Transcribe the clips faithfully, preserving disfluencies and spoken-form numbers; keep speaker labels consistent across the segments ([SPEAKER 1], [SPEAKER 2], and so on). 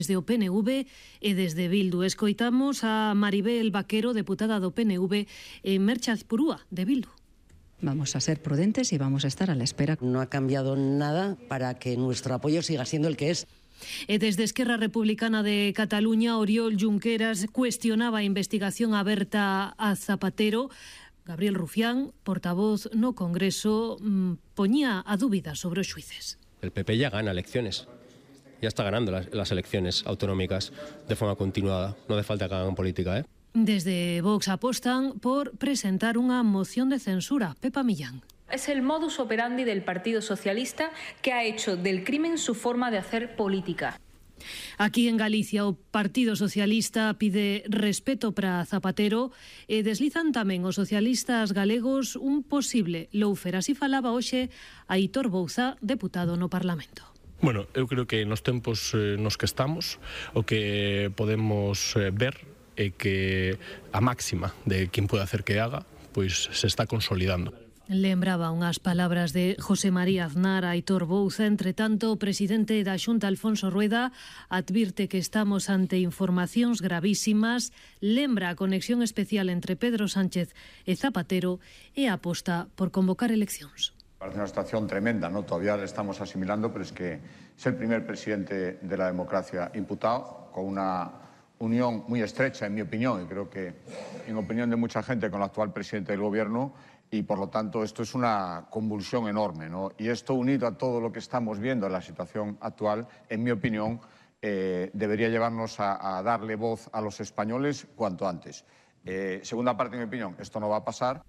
[SPEAKER 1] Desde o P N V e desde Bildu escoitamos a Maribel Vaquero, deputada do P N V en Merchazpurúa de Bildu.
[SPEAKER 2] Vamos a ser prudentes y vamos a estar a la espera.
[SPEAKER 3] No ha cambiado nada para que nuestro apoyo siga siendo el que es.
[SPEAKER 1] E desde Esquerra Republicana de Cataluña, Oriol Junqueras cuestionaba a investigación aberta a Zapatero. Gabriel Rufián, portavoz no Congreso, poñía a dúbida sobre os xuíces.
[SPEAKER 4] El P P ya gana elecciones. Ya está ganando las, las elecciones autonómicas de forma continuada. No hace falta que hagan política, ¿eh?
[SPEAKER 1] Desde Vox apostan por presentar unha moción de censura. Pepa Millán.
[SPEAKER 5] Es el modus operandi del Partido Socialista que ha hecho del crimen su forma de hacer política.
[SPEAKER 1] Aquí en Galicia o Partido Socialista pide respeto para Zapatero e deslizan tamén os socialistas galegos un posible loufer. Así falaba hoxe Aitor Bouza, deputado no Parlamento.
[SPEAKER 6] Bueno, eu creo que nos tempos eh, nos que estamos o que podemos eh, ver é que a máxima de quen pode hacer que haga pois se está consolidando.
[SPEAKER 1] Lembraba unhas palabras de José María Aznar a Aitor Bouza. Entre tanto, o presidente da Xunta, Alfonso Rueda, advirte que estamos ante informacións gravísimas, lembra a conexión especial entre Pedro Sánchez e Zapatero e aposta por convocar eleccións.
[SPEAKER 7] Parece una situación tremenda, ¿no? Todavía la estamos asimilando, pero es que es el primer presidente de la democracia imputado, con una unión muy estrecha, en mi opinión, y creo que en opinión de mucha gente, con el actual presidente del gobierno, y por lo tanto esto es una convulsión enorme, ¿no? Y esto, unido a todo lo que estamos viendo en la situación actual, en mi opinión, eh, debería llevarnos a, a darle voz a los españoles cuanto antes. Eh, segunda parte de mi opinión, esto no va a pasar.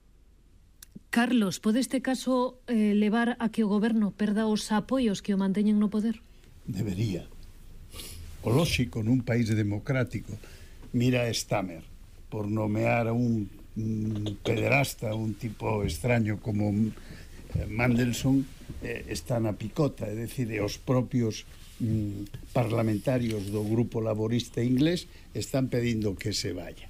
[SPEAKER 1] Carlos, pode este caso eh, levar a que o goberno perda os apoios que o manteñen no poder?
[SPEAKER 8] Debería. O lóxico nun país democrático, mira a Stammer, por nomear a un, un pederasta, un tipo extraño como eh, Mandelson, eh, está na picota, é dicir, os propios mm, parlamentarios do grupo laborista inglés están pedindo que se vaya.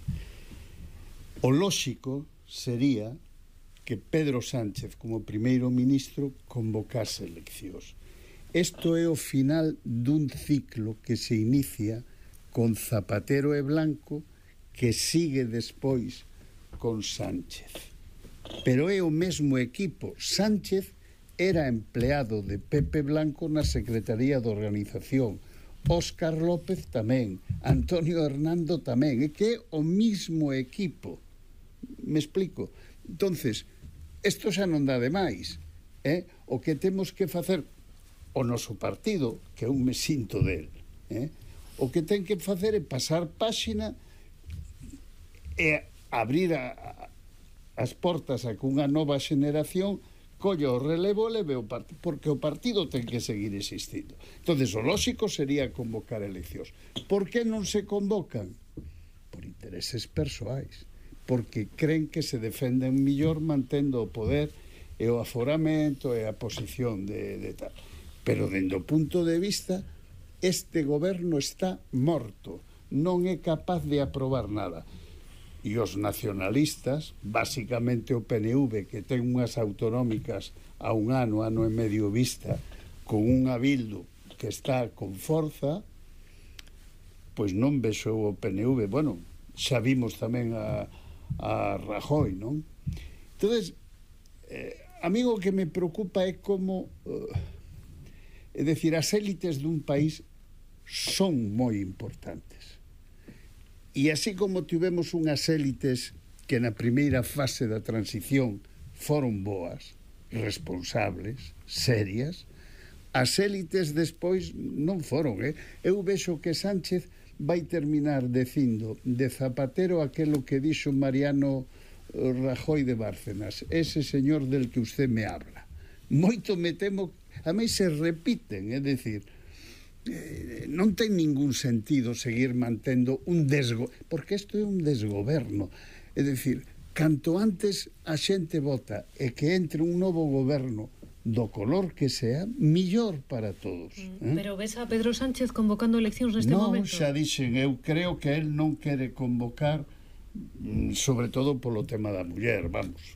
[SPEAKER 8] O lóxico sería que Pedro Sánchez, como primeiro ministro, convocase eleccións. Isto é o final dun ciclo que se inicia con Zapatero e Blanco, que sigue despois con Sánchez. Pero é o mesmo equipo. Sánchez era empleado de Pepe Blanco na Secretaría de Organización. Óscar López tamén. Antonio Hernando tamén. É que é o mismo equipo. Me explico? Entonces, isto xa non dá de máis, eh? O que temos que facer o noso partido, que eu me sinto del, eh? O que ten que facer é pasar páxina e abrir a, a, as portas a que unha nova xeneración colle o relevo e leve o partido, porque o partido ten que seguir existindo. Entonces, o lóxico sería convocar eleccións. Por que non se convocan? Por intereses persoais, porque creen que se defenden millor mantendo o poder e o aforamento e a posición de, de tal. Pero, dende o punto de vista, este goberno está morto, non é capaz de aprobar nada. E os nacionalistas, basicamente o P N V, que ten unhas autonómicas a un ano, ano e medio vista, con unha Bildu que está con forza, pois non vexou o P N V. Bueno, xa vimos tamén a a Rajoy, non? Entonces, eh, a mí o que me preocupa é como eh, é decir, as élites dun país son moi importantes, e así como tivemos unhas élites que na primeira fase da transición foron boas, responsables, serias, as élites despois non foron, eh? Eu vexo que Sánchez vai terminar dicindo de Zapatero aquilo que dixo Mariano Rajoy de Bárcenas, ese señor del que usted me habla. Moito me temo, a mí se repiten, é dicir, eh, non ten ningún sentido seguir mantendo un desgo, porque isto é un desgoberno, é dicir, canto antes a xente vota e que entre un novo goberno do color que sea, millor para todos.
[SPEAKER 1] Mm, eh? Pero ves a Pedro Sánchez convocando eleccións neste
[SPEAKER 8] no,
[SPEAKER 1] momento? Non,
[SPEAKER 8] xa dixen, eu creo que el non quere convocar, sobre todo polo tema da muller, vamos.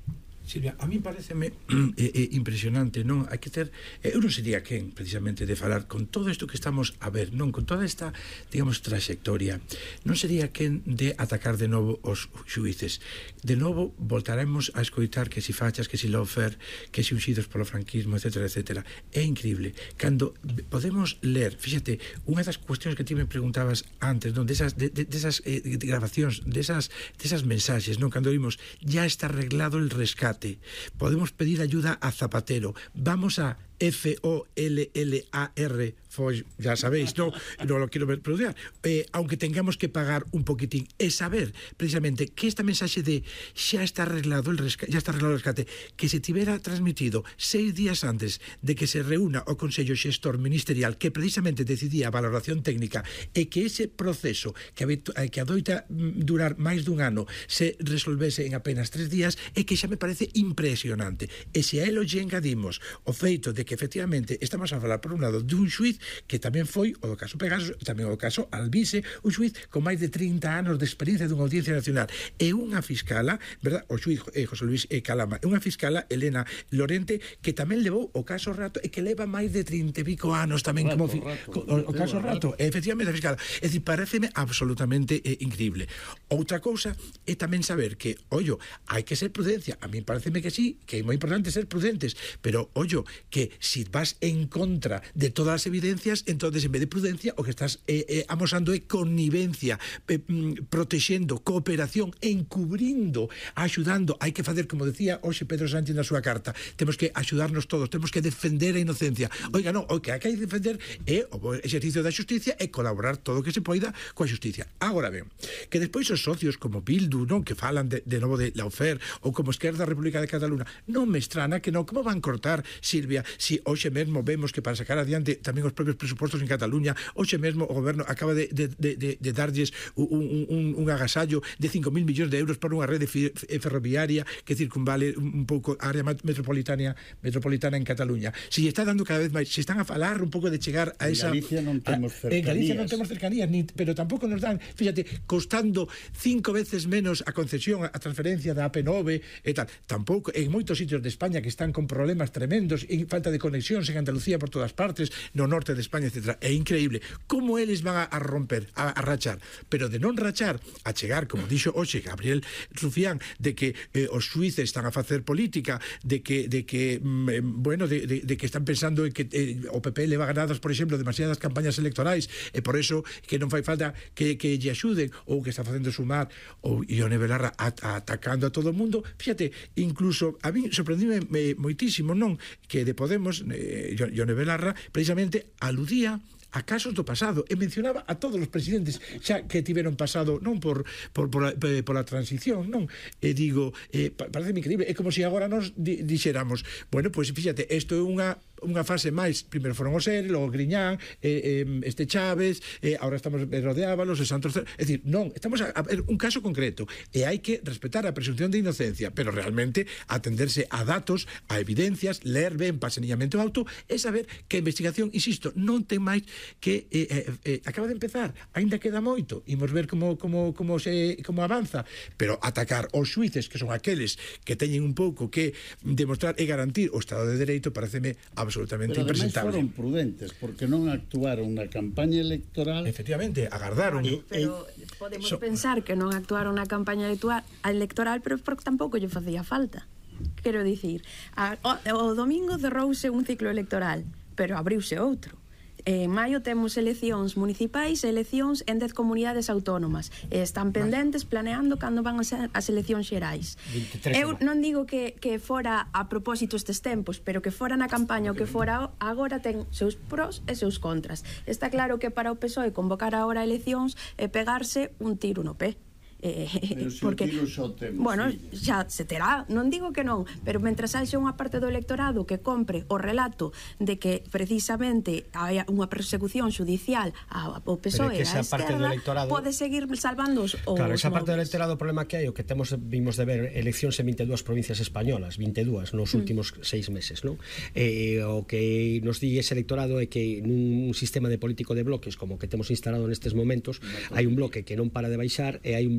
[SPEAKER 9] Silvia, a mí pareceme eh, eh, impresionante, non? Hai que ter, eh, eu non sería quen precisamente de falar con todo isto que estamos a ver, non? Con toda esta, digamos, trayectoria, non sería quen de atacar de novo os xuíces. De novo voltaremos a escoitar que si fachas, que si lofer, que si unxidos polo franquismo, etcétera, etcétera. É increíble. Cando podemos ler, fíxate, unha das cuestións que ti me preguntabas antes, non? Desas, de, de, desas eh, de grabacións, desas, desas mensaxes, non? Cando vimos, ya está arreglado el rescate, podemos pedir ayuda a Zapatero, vamos a F O L L A R, ya sabéis, no, no lo quiero pronunciar, eh, aunque tengamos que pagar un poquitín, es saber precisamente que esta mensaxe de xa está arreglado el rescate, ya está arreglado el rescate, que se tivera transmitido seis días antes de que se reúna o Consello Xestor Ministerial que precisamente decidía a valoración técnica e que ese proceso que, que adoita durar máis dun ano se resolvese en apenas tres días, é que xa me parece impresionante. E se a elo lle engadimos o feito de que efectivamente estamos a falar por un lado dun xuiz que tamén foi o do caso Pegasus e tamén o do caso Alvise, un xuiz con máis de trinta anos de experiencia dunha audiencia nacional, e unha fiscala, verdad, o xuiz eh, José Luis eh, Calama, e unha fiscala Elena Lorente que tamén levou o caso Rato e que leva máis de trinta e pico anos tamén rato, como fi, rato, co, o, o caso Rato, rato. Efectivamente a fiscala, é dicir, pareceme absolutamente eh, increíble. Outra cousa é tamén saber que, ollo, hai que ser prudencia, a mí pareceme que sí, que é moi importante ser prudentes, pero ollo, que si vas en contra de todas as evidencias, entonces en vez de prudencia o que estás eh, eh, amosando é connivencia, eh, protexendo, cooperación, encubrindo, axudando. Hai que facer, como decía hoxe Pedro Sánchez na súa carta, temos que axudarnos todos, temos que defender a inocencia. Oiga, non, o que hai que defender é o exercicio da xusticia e colaborar todo o que se poida coa xusticia. Agora ben, que despois os socios como Bildu, non, que falan de, de novo de Laufer ou como Esquerda República de Cataluña, non me estrana que non, como van cortar, Silvia, si hoxe mesmo vemos que para sacar adiante tamén os propios presupostos en Cataluña, hoxe mesmo o goberno acaba de, de, de, de, de darlles un, un, un agasallo de cinco mil millóns de euros para unha rede ferroviaria que circunvale un pouco a área metropolitana metropolitana en Cataluña. Si está dando cada vez máis, se están a falar un pouco de chegar a esa...
[SPEAKER 8] En Galicia non temos cercanías.
[SPEAKER 9] En Galicia non temos cercanías, ni, pero tampouco nos dan, fíjate, costando cinco veces menos a concesión, a transferencia da A P nove e tal. Tampouco, en moitos sitios de España que están con problemas tremendos, en falta de conexións en Andalucía por todas partes, no norte de España, etcétera. É increíble como eles van a, a romper, a, a rachar, pero de non rachar, a chegar, como dixo hoxe Gabriel Rufián, de que eh, os xuíces están a facer política, de que, de que mm, bueno, de, de, de que están pensando en que eh, o P P leva ganadas, por exemplo, demasiadas campañas electorais, e por eso que non fai falta que, que lle axuden, ou que está facendo Sumar, ou Ione Belarra a, a, atacando a todo o mundo. Fíjate, incluso a mí sorprendíme moitísimo, non, que de Podemos, eh, Ione Belarra precisamente aludía a casos do pasado e mencionaba a todos os presidentes xa que tiveron pasado, non por por, por, a, por a transición, non? E digo, eh, parece increíble, é como se agora nos di, dixéramos, bueno, pois pues, fíjate, isto é unha unha fase máis, primeiro foron os Eres, logo Griñán, eh, eh, este Chávez, eh, agora estamos rodeábalos, e Santos, é dicir, non, estamos a, a ver un caso concreto e hai que respetar a presunción de inocencia, pero realmente atenderse a datos, a evidencias, ler ben paseñamento auto e saber que a investigación, insisto, non ten máis que eh, eh, eh, acaba de empezar, aínda queda moito, imos ver como, como, como, se, como avanza, pero atacar os xuíces, que son aqueles que teñen un pouco que demostrar e garantir o Estado de Dereito, pareceme absolutamente
[SPEAKER 8] pero
[SPEAKER 9] impresentable.
[SPEAKER 8] Pero ademais foron prudentes, porque non actuaron na campaña electoral.
[SPEAKER 9] Efectivamente, agardaron.
[SPEAKER 10] E, pero podemos so, pensar que non actuaron na campaña electoral, electoral pero porque tampouco lle facía falta. Quero dicir, a, o, o domingo cerrouse un ciclo electoral, pero abriuse outro. En maio temos eleccións municipais e eleccións en dez comunidades autónomas. E están pendentes planeando cando van a ser as eleccións xerais. Eu non digo que, que fora a propósito estes tempos, pero que fora na campaña o que fora agora ten seus pros e seus contras. Está claro que para o P S O E convocar agora eleccións é pegarse un tiro no pé. Eh,
[SPEAKER 8] pero se
[SPEAKER 10] porque,
[SPEAKER 8] o tiro xa o temos,
[SPEAKER 10] bueno,
[SPEAKER 8] sí.
[SPEAKER 10] xa se terá, non digo que non, pero mentras haxa unha parte do electorado que compre o relato de que precisamente hai unha persecución judicial ao P S O E e a esquerda, pode seguir salvando os
[SPEAKER 11] Claro, esa parte do
[SPEAKER 10] móviles.
[SPEAKER 11] electorado, o problema que hai, o que temos vimos de ver eleccións en vinte e dúas provincias españolas, vinte e dúas nos últimos mm. seis meses, non? E o que nos di ese electorado é que nun sistema de político de bloques como que temos instalado nestes momentos, hai un bloque que non para de baixar e hai un bloque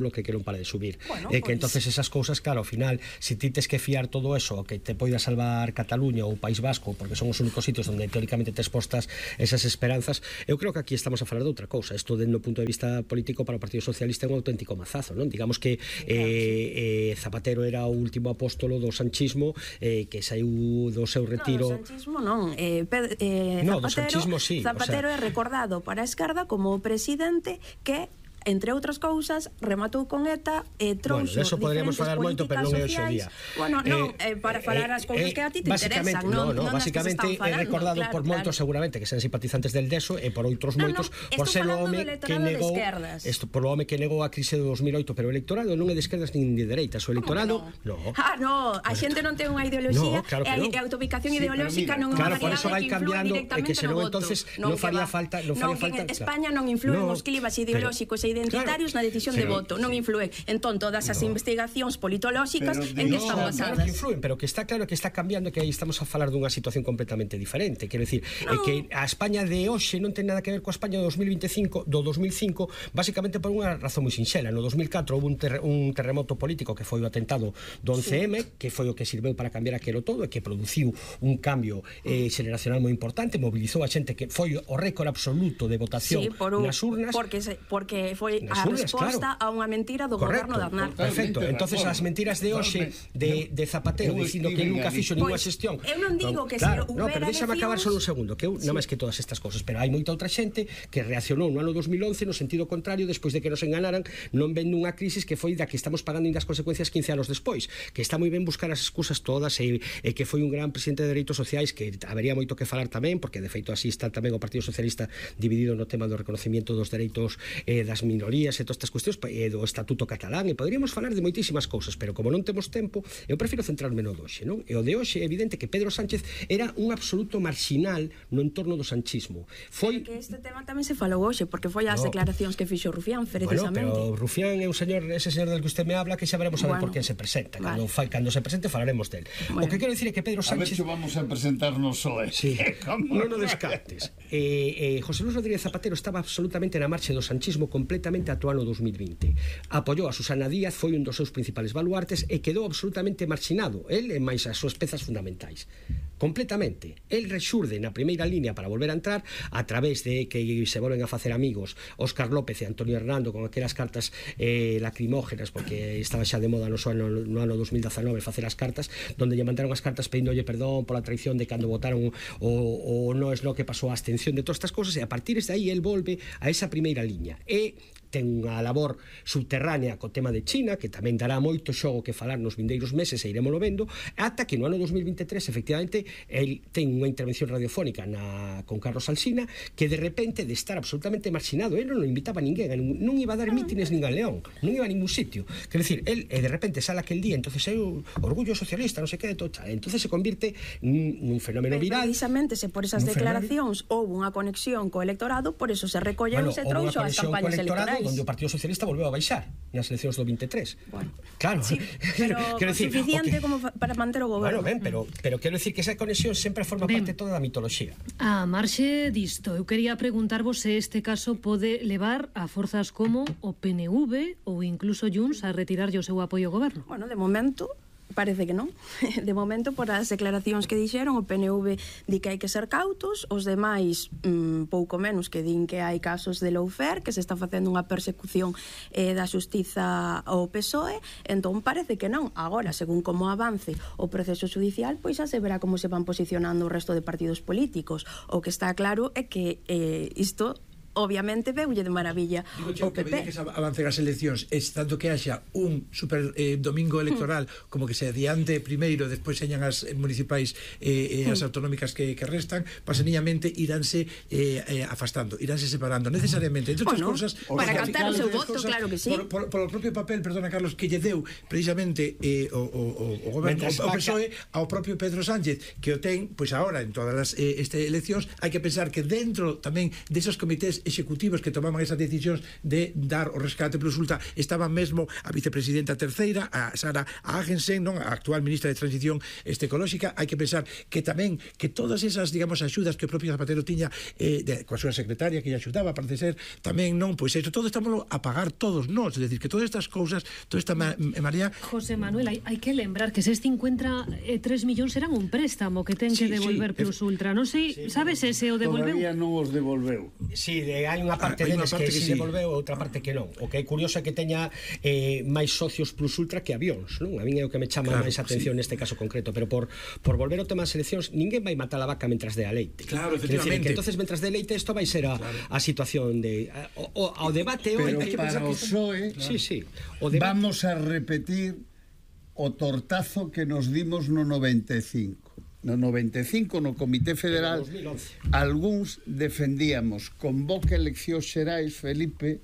[SPEAKER 11] polo que que non para de subir.
[SPEAKER 10] Bueno,
[SPEAKER 11] eh, que
[SPEAKER 10] pues...
[SPEAKER 11] entonces esas cousas, claro, ao final, se ti tes que fiar todo eso, que te poida salvar Cataluña ou País Vasco, porque son os únicos sitios onde teóricamente tes postas esas esperanzas, eu creo que aquí estamos a falar de outra cousa. Isto, dentro do punto de vista político, para o Partido Socialista é un auténtico mazazo, non? Digamos que eh, eh, Zapatero era o último apóstolo do sanchismo, eh, que saiu do seu retiro...
[SPEAKER 10] No, do sanchismo non. Eh, Pedro, eh,
[SPEAKER 11] no,
[SPEAKER 10] Zapatero,
[SPEAKER 11] do sanchismo sí.
[SPEAKER 10] Zapatero
[SPEAKER 11] o sea...
[SPEAKER 10] é recordado para a esquerda como o presidente que, entre outras cousas, rematou con ETA e trouxo
[SPEAKER 11] bueno, eso poderíamos falar moito, pero non é o día.
[SPEAKER 10] Bueno, non, eh, para falar as cousas eh, que a ti te interesan, non,
[SPEAKER 11] no, no,
[SPEAKER 10] non
[SPEAKER 11] basicamente é recordado
[SPEAKER 10] claro,
[SPEAKER 11] por
[SPEAKER 10] claro.
[SPEAKER 11] moitos seguramente que sean simpatizantes del D E S O e por outros
[SPEAKER 10] no,
[SPEAKER 11] moitos
[SPEAKER 10] no,
[SPEAKER 11] por ser o home que negou
[SPEAKER 10] isto
[SPEAKER 11] por o home que negou a crise de dos mil oito, pero o electorado non é de esquerdas nin de dereitas, o electorado
[SPEAKER 10] no.
[SPEAKER 11] no.
[SPEAKER 10] Ah, no, a xente non ten unha ideoloxía,
[SPEAKER 11] no, claro
[SPEAKER 10] e
[SPEAKER 11] no.
[SPEAKER 10] a autoubicación sí, ideolóxica non é
[SPEAKER 11] claro,
[SPEAKER 10] unha
[SPEAKER 11] por eso vai
[SPEAKER 10] que
[SPEAKER 11] cambiando
[SPEAKER 10] e
[SPEAKER 11] que senón entonces non faría falta, non faría falta.
[SPEAKER 10] España non influen os clivas ideolóxicos e identitarios na decisión de voto, non influen. Entón, todas as investigacións politolóxicas en que están basadas.
[SPEAKER 11] Claro que influen, pero que está claro que está cambiando, que aí estamos a falar dunha situación completamente diferente. Quero dicir, que a España de hoxe non ten nada que ver coa España do dos mil veinticinco, do dos mil cinco, basicamente por unha razón moi sinxela. No dos mil catro houve un, ter un terremoto político que foi o atentado do once eme, que foi o que sirveu para cambiar aquilo todo e que produciu un cambio eh, xeneracional moi importante, mobilizou a xente que foi o récord absoluto de votación
[SPEAKER 10] sí, por un,
[SPEAKER 11] nas urnas.
[SPEAKER 10] Porque, se, porque foi a
[SPEAKER 11] urnas,
[SPEAKER 10] resposta
[SPEAKER 11] claro.
[SPEAKER 10] a unha mentira do
[SPEAKER 11] Correcto.
[SPEAKER 10] goberno de Aznar.
[SPEAKER 11] Perfecto. Entonces as mentiras de hoxe de, de Zapatero dicindo que nunca fixo ninguna xestión.
[SPEAKER 10] Eu non digo que
[SPEAKER 11] claro,
[SPEAKER 10] se
[SPEAKER 11] no, pero déxame acabar só un segundo, que eu sí. nada máis que todas estas cosas, pero hai moita outra xente que reaccionou no ano dos mil once no sentido contrario despois de que nos enganaran, non vendo unha crisis que foi da que estamos pagando ainda as consecuencias quince anos despois, que está moi ben buscar as excusas todas e, e que foi un gran presidente de dereitos sociais, que habería moito que falar tamén, porque de feito así está tamén o Partido Socialista dividido no tema do reconocimiento dos dereitos eh, das minorías e todas estas cuestións, e do Estatuto Catalán, e poderíamos falar de moitísimas cousas, pero como non temos tempo, eu prefiro centrarme no de hoxe, non? E o de hoxe é evidente que Pedro Sánchez era un absoluto marxinal no entorno do sanchismo. Foi
[SPEAKER 10] que este tema tamén se falou hoxe, porque foi as no. declaracións que fixo Rufián, precisamente.
[SPEAKER 11] Bueno, pero Rufián é un señor, ese señor del que usted me habla, que xa veremos a ver bueno, por quen se presenta. Vale. Cando, fai, cando se presente falaremos del. Bueno. O que quero dicir é que Pedro Sánchez...
[SPEAKER 8] A ver se vamos a presentarnos só, eh?
[SPEAKER 11] Sí, non o descartes. Eh, eh, José Luis Rodríguez Zapatero estaba absolutamente na marcha do sanchismo completamente ata o ano dos mil vinte. Apoiou a Susana Díaz, foi un dos seus principales baluartes e quedou absolutamente marxinado, el e máis as súas pezas fundamentais. Completamente. El rexurde na primeira línea para volver a entrar a través de que se volven a facer amigos Óscar López e Antonio Hernando con aquelas cartas eh, lacrimógenas, porque estaba xa de moda no, ano, no ano dos mil dezanove facer as cartas, donde lle mandaron as cartas pedíndolle perdón pola traición de cando votaron o, o no es lo que pasou a abstención de todas estas cosas, e a partir de aí el volve a esa primeira línea e ten unha labor subterránea co tema de China, que tamén dará moito xogo que falar nos vindeiros meses e iremoslo vendo, ata que no ano dos mil vinte e tres efectivamente el ten unha intervención radiofónica na, con Carlos Alsina, que de repente de estar absolutamente marxinado, el non invitaba a ninguén, non iba a dar mítines nin a León, non iba a ningún sitio, quer decir, el e de repente sale aquel día, entonces hai un orgullo socialista, non sei que de todo, entonces se convirte nun fenómeno viral.
[SPEAKER 10] Precisamente se por esas declaracións houve unha conexión co electorado, por eso se recolleu
[SPEAKER 11] bueno,
[SPEAKER 10] se trouxo as campañas electorais,
[SPEAKER 11] onde o Partido Socialista volveu a baixar nas eleccións do vinte e tres.
[SPEAKER 10] Bueno,
[SPEAKER 11] claro,
[SPEAKER 10] sí, pero
[SPEAKER 11] decir,
[SPEAKER 10] suficiente
[SPEAKER 11] okay,
[SPEAKER 10] como para manter o goberno.
[SPEAKER 11] Bueno, ben, pero, pero quero dicir que esa conexión sempre forma ben, parte toda da mitoloxía.
[SPEAKER 1] A marxe disto, eu quería preguntarvos se este caso pode levar a forzas como o P N V ou incluso Junts a retirarlle o seu apoio ao goberno.
[SPEAKER 10] Bueno, de momento parece que non. De momento, por as declaracións que dixeron, o P N V di que hai que ser cautos, os demais mmm, pouco menos que din que hai casos de lawfare, que se está facendo unha persecución eh, da xustiza ao P S O E, entón parece que non. Agora, según como avance o proceso judicial, pois xa se verá como se van posicionando o resto de partidos políticos. O que está claro é que eh, isto obviamente veulle de maravilla o P P.
[SPEAKER 9] Que avancen as eleccións, é tanto que haxa un super eh, domingo electoral mm. como que se adiante primeiro, despois señan as municipais e eh, eh, as autonómicas que, que restan, paseniñamente iránse eh, eh, afastando, iránse separando necesariamente, entre outras
[SPEAKER 10] bueno,
[SPEAKER 9] cousas
[SPEAKER 10] para cantar o seu voto, claro que sí,
[SPEAKER 9] por, por, por o propio papel, perdona Carlos, que lle deu precisamente eh, o, o, o goberno, o, o P S O E ao propio Pedro Sánchez, que o ten, pois agora en todas as eh, este eleccións, hai que pensar que dentro tamén desos comités executivos que tomaban esas decisións de dar o rescate Plus Ultra. Estaba mesmo a vicepresidenta terceira, a Sara Agensen, non, a actual ministra de Transición este, ecolóxica. Hai que pensar que tamén que todas esas, digamos, axudas que o propio Zapatero tiña eh, de, coa súa secretaria que lle axudaba, parece ser, tamén non, pois iso todo estamos a pagar todos nós, é dicir, que todas estas cousas, toda esta ma María...
[SPEAKER 1] José Manuel, hai, hai que lembrar que eses cincuenta e tres millóns eran un préstamo que ten sí, que devolver sí, Plus Ultra, non sei, sí, sabes se se o devolveu?
[SPEAKER 8] Todavía non os devolveu.
[SPEAKER 11] Sí, de, hai unha parte ah, deles que, que si sí devolveu, outra parte que non. O que é curioso é que teña eh, máis socios Plus Ultra que avións, non? A min é o que me chama claro, máis atención sí. neste caso concreto, pero por, por volver ao tema das eleccións, ninguén vai matar a vaca mentras dea leite.
[SPEAKER 9] Claro, efectivamente.
[SPEAKER 11] Decir, que entonces mentras dea leite isto vai ser a, claro. a situación de a, o, ao debate
[SPEAKER 8] pero
[SPEAKER 11] hoy, hai que
[SPEAKER 8] para o P S O E
[SPEAKER 11] claro. sí, sí. O
[SPEAKER 8] debate... vamos a repetir o tortazo que nos dimos no noventa e cinco. No noventa e cinco, no Comité Federal, algúns defendíamos convoca eleccións xerais, Felipe,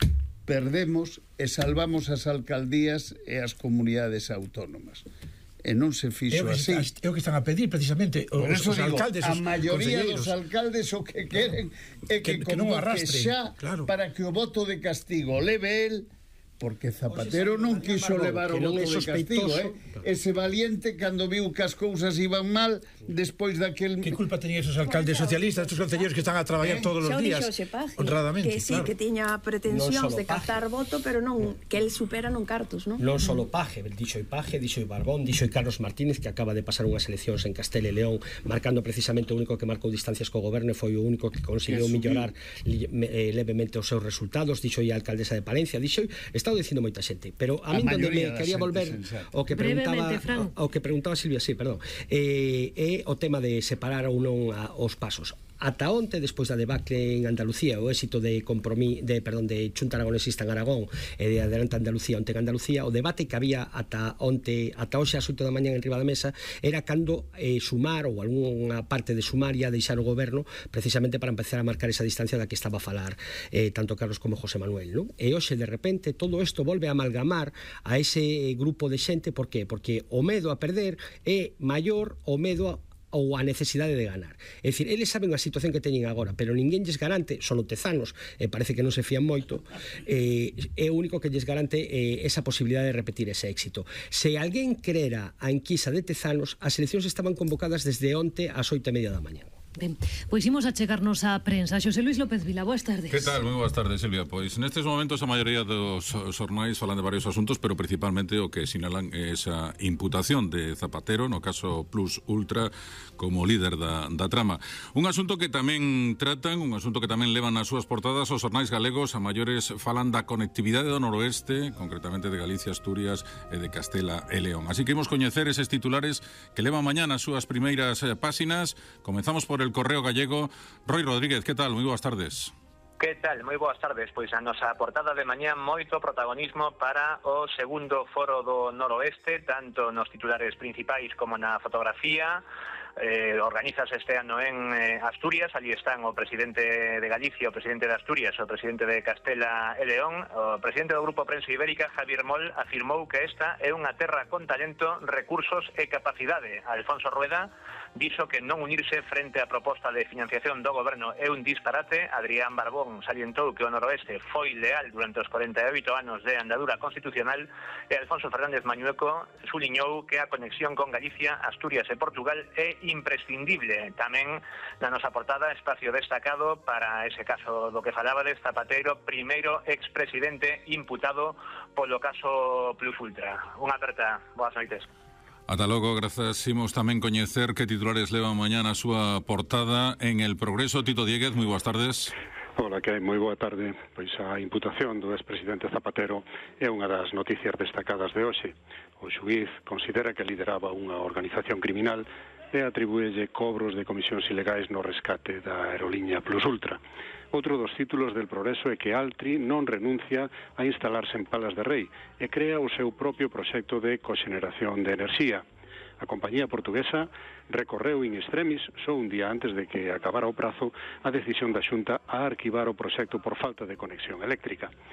[SPEAKER 8] perdemos e salvamos as alcaldías e as comunidades autónomas. E non se fixo así.
[SPEAKER 9] É o que están a pedir precisamente os, os
[SPEAKER 8] digo,
[SPEAKER 9] alcaldes,
[SPEAKER 8] a maioría dos alcaldes o que queren é que, que, que convoque xa claro. para que o voto de castigo leve el, porque Zapatero non quiso levar o voto de castigo, eh? Ese valiente, cando viu que as cousas iban mal, despois daquel...
[SPEAKER 9] Que culpa teñen esos alcaldes socialistas, estos concelleiros que están a traballar eh? todos os días, honradamente?
[SPEAKER 10] Que sí, claro. que tiña pretensións de captar voto, pero non, que el supera non cartos, non?
[SPEAKER 11] Non solo Paje, dixo Paje, dixo Barbón, dixo Carlos Martínez, que acaba de pasar unhas eleccións en Castela e León, marcando precisamente o único que marcou distancias co goberno, e foi o único que conseguiu mellorar levemente os seus resultados, dixo a alcaldesa de Palencia, dixo, está dicindo moita xente, pero a, a min donde me quería volver o que preguntaba o, o que preguntaba Silvia, sí, perdón, eh, é o tema de separar ou non a, os pasos. Ata onte, despois da debacle en Andalucía, o éxito de compromiso de, perdón, de Xunta Aragonesista en Aragón e de Adelante Andalucía onte en Andalucía, o debate que había ata onte, ata hoxe ás oito da mañá en riba da mesa era cando eh, sumar ou algunha parte de sumaria deixar o goberno precisamente para empezar a marcar esa distancia da que estaba a falar eh, tanto Carlos como José Manuel, non? E hoxe de repente todo isto volve a amalgamar a ese grupo de xente, por qué? Porque o medo a perder é maior o medo a ou a necesidade de ganar. É dicir, eles saben a situación que teñen agora, pero ninguén lles garante, solo Tezanos, e eh, parece que non se fían moito, eh, é o único que lles garante eh, esa posibilidade de repetir ese éxito. Se alguén crera a enquisa de Tezanos, as eleccións estaban convocadas desde onte ás oito e media da mañá.
[SPEAKER 1] Ben, pois imos a chegarnos á prensa. Xosé Luis López Vila, boas tardes.
[SPEAKER 12] Que tal? Moi boas tardes, Silvia. Pois nestes momentos a maioría dos xornais falan de varios asuntos, pero principalmente o que sinalan é esa imputación de Zapatero no caso Plus Ultra como líder da, da trama. Un asunto que tamén tratan, un asunto que tamén levan nas súas portadas os xornais galegos, a maiores falan da conectividade do noroeste, concretamente de Galicia, Asturias e de Castela e León. Así que imos coñecer eses titulares que levan mañá nas súas primeiras eh, páxinas. Comenzamos por el Correo Gallego. Roy Rodríguez, que tal? Moi boas tardes.
[SPEAKER 13] Que tal? Moi boas tardes. Pois a nosa portada de mañá moito protagonismo para o segundo foro do noroeste, tanto nos titulares principais como na fotografía. Eh, organizas este ano en eh, Asturias, ali están o presidente de Galicia, o presidente de Asturias, o presidente de Castela e León. O presidente do Grupo Prensa Ibérica, Javier Moll, afirmou que esta é unha terra con talento, recursos e capacidade. Alfonso Rueda dixo que non unirse frente á proposta de financiación do goberno é un disparate. Adrián Barbón salientou que o noroeste foi leal durante os cuarenta e oito anos de andadura constitucional, e Alfonso Fernández Mañueco suliñou que a conexión con Galicia, Asturias e Portugal é imprescindible. Tamén na nosa portada espacio destacado para ese caso do que falabades, Zapatero, primeiro expresidente imputado polo caso Plus Ultra. Unha aperta. Boas noites.
[SPEAKER 12] Ata logo, grazas. Imos tamén coñecer que titulares levan mañá na súa portada en El Progreso. Tito Dieguez, moi boas tardes.
[SPEAKER 14] Hola, que hai? Moi boa tarde. Pois a imputación do expresidente Zapatero é unha das noticias destacadas de hoxe. O xuíz considera que lideraba unha organización criminal e atribúelle cobros de comisións ilegais no rescate da aeroliña Plus Ultra. Outro dos títulos del Progreso é que Altri non renuncia a instalarse en Palas de Rei e crea o seu propio proxecto de coxeneración de enerxía. A compañía portuguesa recorreu in extremis só un día antes de que acabara o prazo a decisión da Xunta a arquivar o proxecto por falta de conexión eléctrica.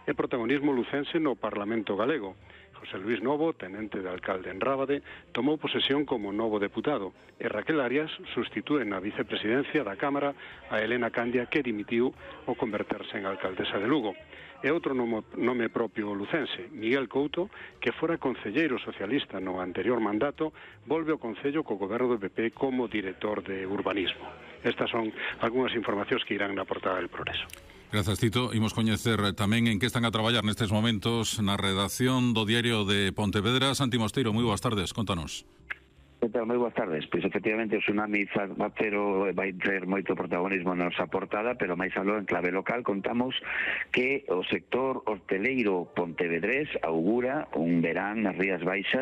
[SPEAKER 14] e protagonismo lucense no Parlamento galego. José Luis Novo, tenente de alcalde en Rábade, tomou posesión como novo deputado e Raquel Arias sustitúe na vicepresidencia da Cámara a Elena Candia, que dimitiu ao converterse en alcaldesa de Lugo. E outro nome, nome propio lucense, Miguel Couto, que fora concelleiro socialista no anterior mandato, volve ao Concello co goberno do P P como director de urbanismo. Estas son algunhas informacións que irán na portada del Progreso.
[SPEAKER 12] Grazas, Tito. Imos coñecer tamén en que están a traballar nestes momentos na redacción do Diario de Pontevedra. Santi Mosteiro, moi boas tardes, contanos.
[SPEAKER 15] Que tal? Moi boas tardes. Pois efectivamente o tsunami zapatero vai ter moito protagonismo na nosa portada, pero máis aló en clave local contamos que o sector hosteleiro pontevedrés augura un verán nas Rías Baixas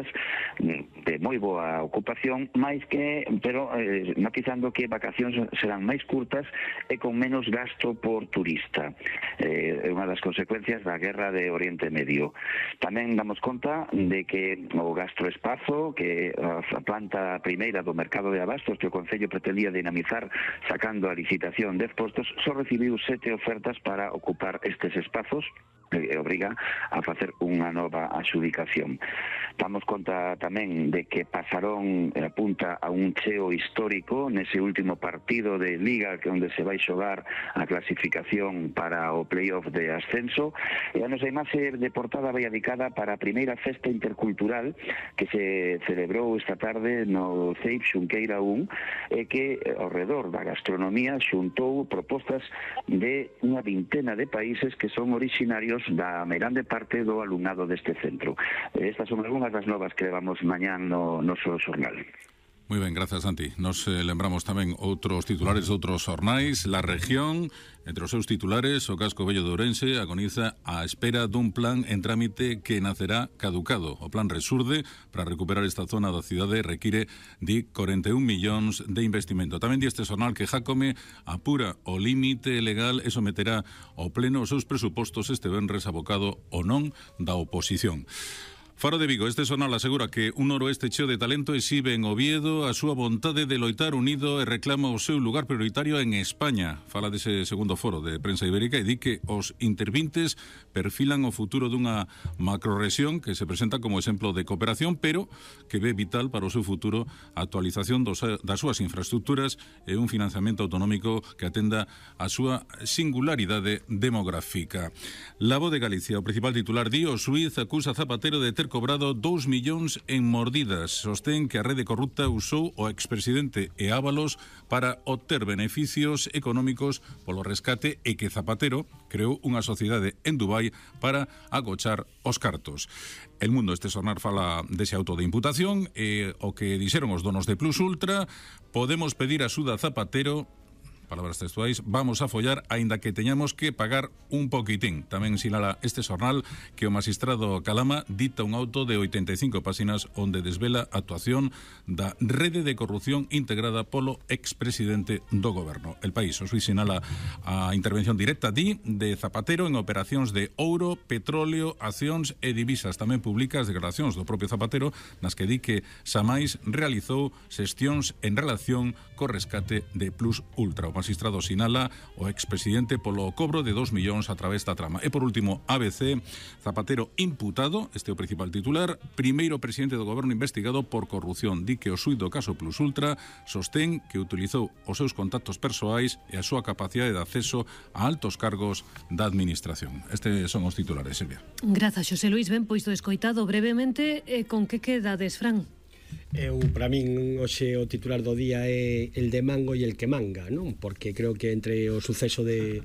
[SPEAKER 15] de moi boa ocupación, máis que, pero eh, matizando que vacacións serán máis curtas e con menos gasto por turista. É eh, unha das consecuencias da guerra de Oriente Medio. Tamén damos conta de que o gastroespazo, que a planta a primeira do mercado de abastos que o Concello pretendía dinamizar sacando a licitación dez postos, só recibiu sete ofertas para ocupar estes espazos e obriga a facer unha nova adxudicación. Damos conta tamén de que Pasarón apunta a un cheo histórico nese último partido de Liga que onde se vai xogar a clasificación para o playoff de ascenso, e a nosa imaxe de portada vai dedicada para a primeira festa intercultural que se celebrou esta tarde no C E I P Xunqueira un e que ao redor da gastronomía xuntou propostas de unha vintena de países que son orixinarios da grande parte do alumnado deste centro. Estas son algunhas das novas que levamos mañán no noso xornal.
[SPEAKER 12] Moi ben, grazas, Santi. Nos eh, lembramos tamén outros titulares de outros xornais. La Región, entre os seus titulares, o casco vello de Ourense agoniza á espera dun plan en trámite que nacerá caducado. O plan Resurde, para recuperar esta zona da cidade, require de corenta e un millóns de investimento. Tamén di este xornal que Jácome apura o límite legal e someterá ao pleno os seus presupostos este venres abocado o non da oposición. Faro de Vigo, este xornal asegura que un noroeste cheo de talento exhibe en Oviedo a súa vontade de loitar unido e reclama o seu lugar prioritario en España. Fala dese segundo foro de prensa ibérica e di que os intervintes perfilan o futuro dunha macrorexión que se presenta como exemplo de cooperación, pero que ve vital para o seu futuro a actualización dos, das súas infraestructuras e un financiamento autonómico que atenda a súa singularidade demográfica. La Voz de Galicia, o principal titular, di o xuíz acusa Zapatero de ter cobrado dous millóns en mordidas. Sostén que a rede corrupta usou o expresidente e Ábalos para obter beneficios económicos polo rescate e que Zapatero creou unha sociedade en Dubai para agochar os cartos. El Mundo, este xornal, fala dese auto de imputación e o que dixeron os donos de Plus Ultra: podemos pedir axuda a Zapatero, palabras textuais, vamos a follar aínda que teñamos que pagar un poquitín. Tamén sinala este xornal que o magistrado Calama dicta un auto de oitenta e cinco páxinas onde desvela a actuación da rede de corrupción integrada polo expresidente do goberno. El País, o xuiz, sinala a intervención directa, di, de Zapatero en operacións de ouro, petróleo, accións e divisas. Tamén publica as declaracións do propio Zapatero nas que di que xamais realizou xestións en relación co rescate de Plus Ultra. O magistrado sinala o expresidente polo cobro de dos millóns a través da trama. E por último, A B C, Zapatero imputado, este é o principal titular, primeiro presidente do goberno investigado por corrupción. Di que o xuíz do caso Plus Ultra sostén que utilizou os seus contactos persoais e a súa capacidade de acceso a altos cargos da administración. Estes son os titulares, Silvia.
[SPEAKER 1] Grazas, Xosé Luis. Ben, pois do escoitado brevemente, eh, con que quedades, Fran?
[SPEAKER 11] Eu, para min, hoxe o titular do día é el de mango e el que manga, non? Porque creo que entre o suceso de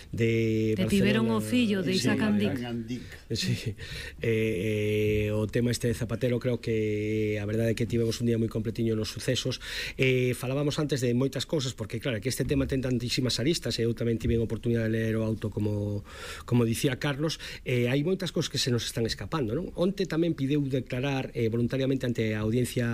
[SPEAKER 11] de
[SPEAKER 1] Te tiveron o fillo de Isaac Andic.
[SPEAKER 11] Sí. Eh, eh, o tema este de Zapatero, creo que a verdade é que tivemos un día moi completiño nos sucesos. Eh, falábamos antes de moitas cousas, porque claro, que este tema ten tantísimas aristas, e eu tamén tive a oportunidade de ler o auto como como dicía Carlos. Eh, hai moitas cousas que se nos están escapando, non? Onte tamén pideu declarar eh, voluntariamente ante a audiencia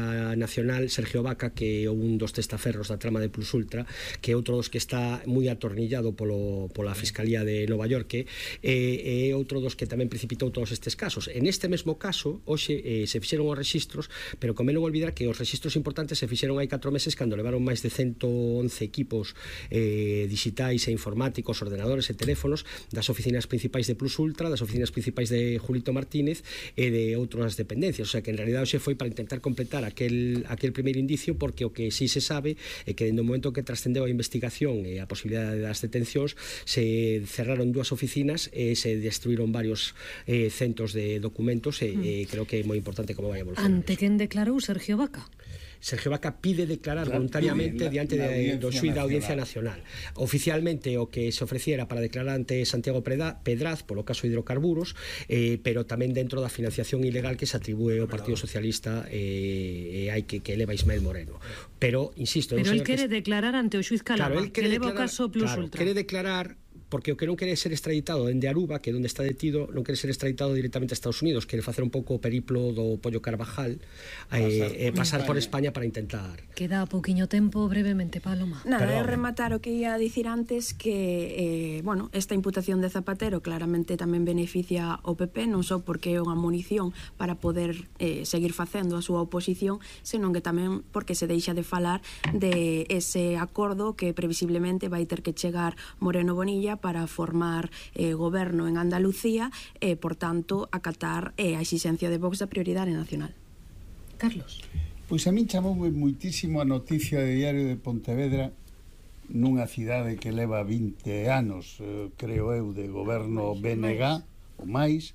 [SPEAKER 11] Audiencia Nacional, Sergio Vaca, que é un dos testaferros da trama de Plus Ultra, que é outro dos que está moi atornillado polo, pola Fiscalía de Nova York, e é outro dos que tamén precipitou todos estes casos. En este mesmo caso, hoxe eh, se fixeron os rexistros, pero como non olvidar que os rexistros importantes se fixeron hai catro meses cando levaron máis de ciento once equipos eh, digitais e informáticos, ordenadores e teléfonos das oficinas principais de Plus Ultra, das oficinas principais de Julito Martínez e de outras dependencias. O sea que en realidad hoxe foi para intentar completar aquel, aquel primeiro indicio, porque o que sí se sabe é que no momento que trascendeu a investigación e a posibilidade das detencións, se cerraron dúas oficinas e se destruíron varios eh, centos de documentos e, mm. e creo que é moi importante como vai evolucionar.
[SPEAKER 1] Ante quen declarou Sergio Vaca?
[SPEAKER 11] Sergio Vaca pide declarar claro, voluntariamente pide, diante de, do xuíz da Audiencia Nacional. Oficialmente o que se ofreciera para declarar ante Santiago Pedraz polo caso de hidrocarburos, eh, pero tamén dentro da financiación ilegal que se atribúe ao Partido Socialista e eh, hai que, que eleva Ismael Moreno. Pero, insisto...
[SPEAKER 1] Pero el quere que... declarar ante o xuíz Calama, claro, que leva o caso Plus
[SPEAKER 11] claro,
[SPEAKER 1] Ultra.
[SPEAKER 11] Quere declarar porque o que non quere ser extraditado dende Aruba, que é onde está detido, non quere ser extraditado directamente a Estados Unidos, quere facer un pouco o periplo do Pollo Carvajal e eh, pasar por España para intentar.
[SPEAKER 1] Queda pouquiño tempo, brevemente, Paloma.
[SPEAKER 10] Nada, é rematar o que ia dicir antes, que, eh, bueno, esta imputación de Zapatero claramente tamén beneficia o P P, non só porque é unha munición para poder eh, seguir facendo a súa oposición, senón que tamén porque se deixa de falar de ese acordo que previsiblemente vai ter que chegar Moreno Bonilla para formar eh, goberno en Andalucía e, por tanto, acatar eh, a exigencia de Vox da prioridade nacional.
[SPEAKER 1] Carlos.
[SPEAKER 8] Pois a min chamoume moitísimo a noticia de Diario de Pontevedra, nunha cidade que leva vinte anos, eh, creo eu, de goberno B N G ou máis,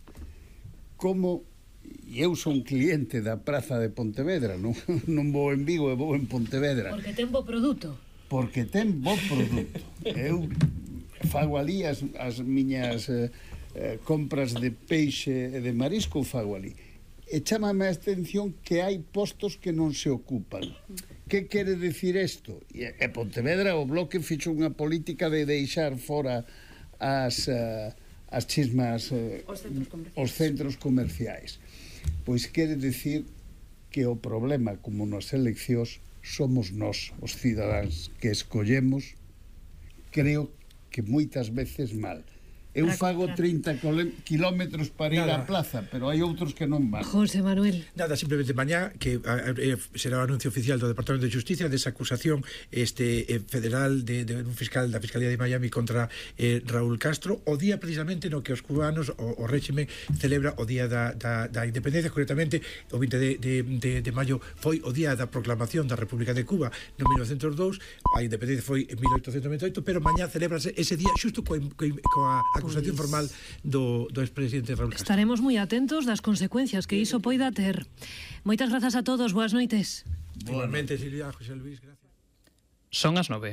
[SPEAKER 8] como eu son cliente da Praza de Pontevedra, non, non vou en Vigo e vou en Pontevedra.
[SPEAKER 1] Porque ten bo produto.
[SPEAKER 8] Porque ten bo produto. Eu fago ali as, as miñas eh, eh, compras de peixe e de marisco, fago ali. E chámame a atención que hai postos que non se ocupan. Que quere decir isto? E, e Pontevedra, o Bloque fixo unha política de deixar fora as, uh, as chismas, uh, os, centros os centros comerciais. Pois quere decir que o problema, como nas eleccións, somos nós, os cidadáns, que escollemos, creo que moitas veces mal. Eu fago trinta kilómetros para ir á plaza, pero hai outros que non van.
[SPEAKER 1] José Manuel.
[SPEAKER 9] Nada, simplemente mañá, que eh, será o anuncio oficial do Departamento de Justicia desa acusación este eh, federal de, de un fiscal da Fiscalía de Miami contra eh, Raúl Castro, o día precisamente no que os cubanos, o, o réxime celebra o día da, da, da independencia, concretamente o vinte de, de, de, de maio foi o día da proclamación da República de Cuba no mil novecentos dous, a independencia foi en mil oitocentos noventa e oito, pero mañá celebrase ese día xusto coa, coa, coa acusación pues formal do, do expresidente Raúl Castro.
[SPEAKER 1] Estaremos moi atentos das consecuencias que iso poida ter. Moitas grazas a todos, boas noites.
[SPEAKER 9] Igualmente, Silvia, José Luis, gracias.
[SPEAKER 16] Son as nove.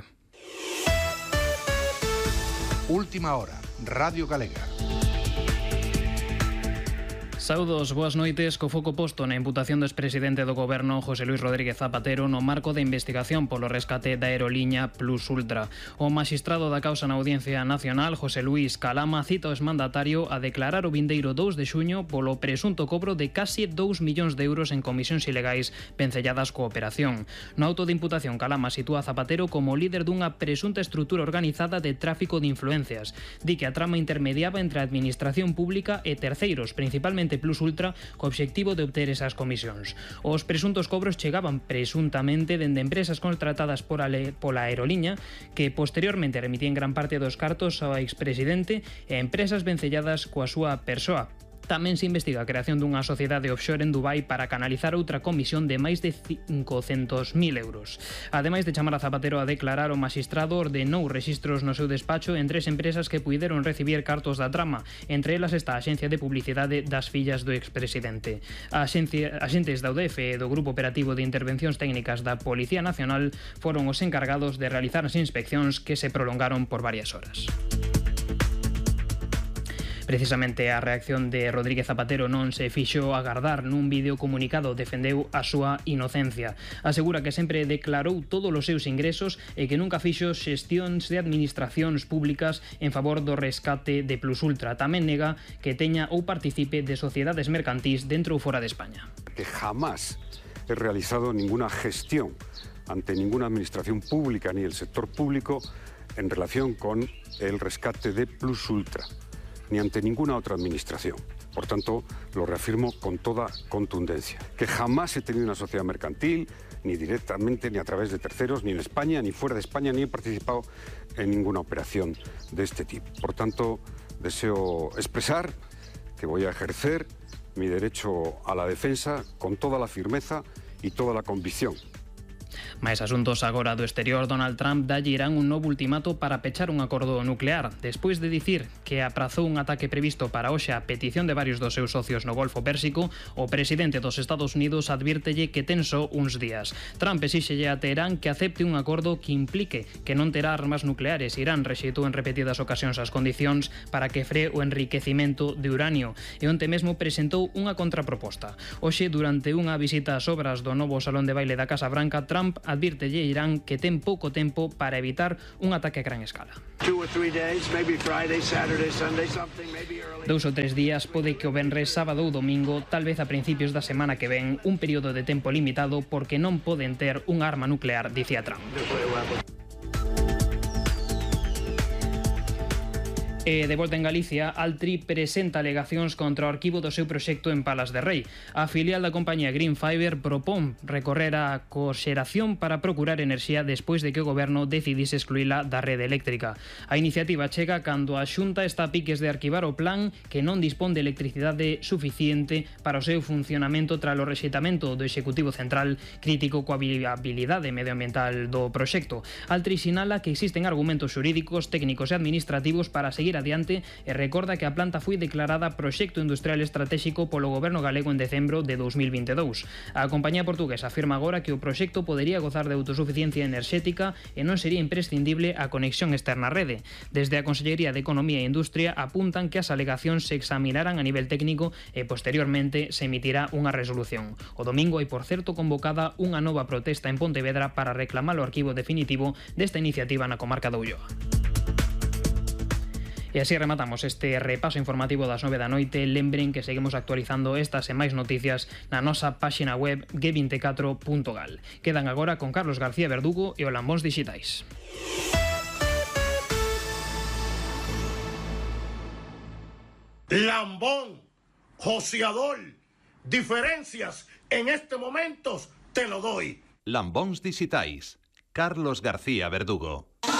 [SPEAKER 17] Última hora, Radio Galega.
[SPEAKER 16] Saudos, boas noites. Co foco posto na imputación do expresidente do goberno José Luis Rodríguez Zapatero no marco da investigación polo rescate da aeroliña Plus Ultra. O magistrado da causa na Audiencia Nacional, José Luis Calama, cita o exmandatario a declarar o vindeiro dous de xuño polo presunto cobro de case dous millóns de euros en comisións ilegais vencelladas coa operación. No auto de imputación, Calama sitúa a Zapatero como líder dunha presunta estrutura organizada de tráfico de influencias. Di que a trama intermediaba entre a administración pública e terceiros, principalmente Plus Ultra, co obxectivo de obter esas comisións. Os presuntos cobros chegaban presuntamente dende empresas contratadas por a pola aeroliña, que posteriormente remitían gran parte dos cartos ao expresidente, e empresas vencelladas coa súa persoa. Tamén se investiga a creación dunha sociedade offshore en Dubai para canalizar outra comisión de máis de cincocentos mil euros. Ademais de chamar a Zapatero a declarar, o magistrado ordenou rexistros no seu despacho en tres empresas que puideron recibir cartos da trama. Entre elas está a Axencia de Publicidade das fillas do expresidente. A axencia, axentes da U D F e do Grupo Operativo de Intervencións Técnicas da Policía Nacional foron os encargados de realizar as inspeccións, que se prolongaron por varias horas. Precisamente a reacción de Rodríguez Zapatero non se fixo agardar. Nun vídeo comunicado defendeu a súa inocencia. Asegura que sempre declarou todos os seus ingresos e que nunca fixo xestións de administracións públicas en favor do rescate de Plus Ultra. Tamén nega que teña ou participe de sociedades mercantís dentro ou fora de España.
[SPEAKER 17] Que jamás
[SPEAKER 14] he realizado ninguna gestión ante ninguna administración pública ni el sector público en relación con el rescate de Plus Ultra, ni ante ninguna otra administración. Por tanto, lo reafirmo con toda contundencia. Que jamás he tenido una sociedad mercantil, ni directamente, ni a través de terceros, ni en España, ni fuera de España, ni he participado en ninguna operación de este tipo. Por tanto, deseo expresar que voy a ejercer mi derecho a la defensa con toda la firmeza y toda la convicción.
[SPEAKER 16] Máis asuntos agora do exterior. Donald Trump dalle Irán un novo ultimato para pechar un acordo nuclear. Despois de dicir que aprazou un ataque previsto para hoxe a petición de varios dos seus socios no Golfo Pérsico, o presidente dos Estados Unidos advírtelle que ten só uns días. Trump exíxelle a Teherán que acepte un acordo que implique que non terá armas nucleares. Irán rexeitou en repetidas ocasións as condicións para que free o enriquecimento de uranio e onte mesmo presentou unha contraproposta. Hoxe, durante unha visita ás obras do novo salón de baile da Casa Branca, Trump advírtelle a Irán que ten pouco tempo para evitar un ataque a gran escala. Dous ou tres días, pode que o venres, sábado ou domingo, tal vez a principios da semana que ven, un período de tempo limitado porque non poden ter unha arma nuclear, dicía Trump. E de volta en Galicia, Altri presenta alegacións contra o arquivo do seu proxecto en Palas de Rei. A filial da compañía Green Fiber propón recorrer a coxeración para procurar enerxía despois de que o goberno decidise excluíla da rede eléctrica. A iniciativa chega cando a Xunta está a piques de arquivar o plan que non dispón de electricidade suficiente para o seu funcionamento tras o rexeitamento do Executivo Central crítico coa viabilidade medioambiental do proxecto. Altri sinala que existen argumentos xurídicos, técnicos e administrativos para seguir adiante e recorda que a planta foi declarada proxecto industrial estratéxico polo goberno galego en decembro de dos mil vinte e dous. A compañía portuguesa afirma agora que o proxecto podería gozar de autosuficiencia enerxética e non sería imprescindible a conexión externa á rede. Desde a Consellería de Economía e Industria apuntan que as alegacións se examinarán a nivel técnico e posteriormente se emitirá unha resolución. O domingo hai, por certo, convocada unha nova protesta en Pontevedra para reclamar o arquivo definitivo desta iniciativa na comarca de Ulloa. E así rematamos este repaso informativo das nove da noite. Lembren que seguimos actualizando estas e máis noticias na nosa páxina web ge vinte e catro punto gal. Quedan agora con Carlos García Verdugo e o Lambóns Dixitais.
[SPEAKER 18] Lambón, joseador, diferencias en este momento te lo doy.
[SPEAKER 19] Lambóns Dixitais, Carlos García Verdugo.